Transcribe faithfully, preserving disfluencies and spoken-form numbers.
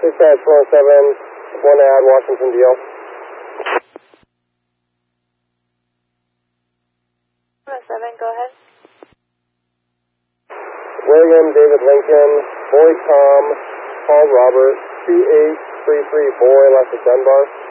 Dispatch one oh seven, one add Washington D L. one oh seven, go ahead. William David Lincoln, Boy Tom, Paul Robert, two eight three three four, Electric Dunbar.